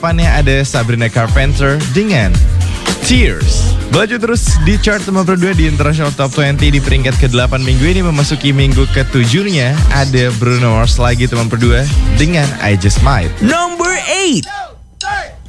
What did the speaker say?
Depannya ada Sabrina Carpenter dengan Tears. Melaju terus di chart nomor 2 di International Top 20 di peringkat ke-8 minggu ini memasuki minggu ke-7-nya. Ada Bruno Mars lagi nomor 2 dengan I Just Might. Number 8.